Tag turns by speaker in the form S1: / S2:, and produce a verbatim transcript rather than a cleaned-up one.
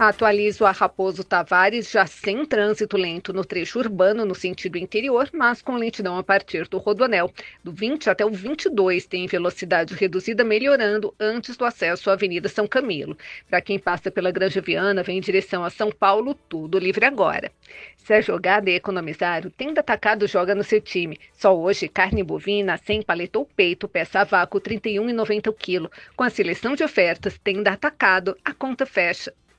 S1: Atualizo a Raposo Tavares, já sem trânsito lento no trecho urbano no sentido interior, mas com lentidão a partir do Rodoanel. Do vinte até o vinte e dois tem velocidade reduzida, melhorando antes do acesso à Avenida São Camilo. Para quem passa pela Granja Viana, vem em direção a São Paulo, tudo livre agora. Se a jogada é economizar, o Tenda Atacado joga no seu time. Só hoje, carne bovina, sem paleta ou peito, peça a vácuo trinta e um reais e noventa centavos o quilo. Com a seleção de ofertas Tenda Atacado, a conta fecha.